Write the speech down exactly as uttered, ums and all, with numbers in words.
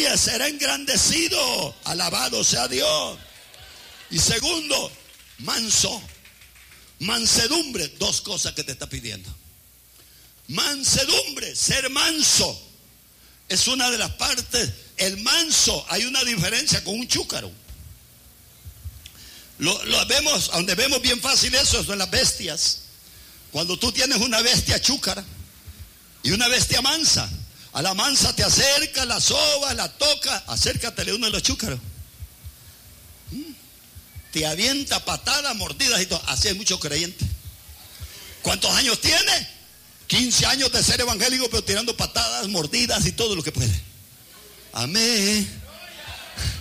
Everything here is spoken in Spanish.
gloria será engrandecido. Alabado sea Dios. Y segundo, manso. Mansedumbre, dos cosas que te está pidiendo. Mansedumbre, ser manso, es una de las partes. El manso, hay una diferencia con un chúcaro. Lo, lo vemos, donde vemos bien fácil eso, son las bestias. Cuando tú tienes una bestia chúcara y una bestia mansa, a la mansa te acerca, la soba, la toca, acércatele a uno de los chúcaros. Te avienta patadas, mordidas y todo. Así hay muchos creyentes. ¿Cuántos años tiene? quince años de ser evangélico, pero tirando patadas, mordidas y todo lo que puede. Amén.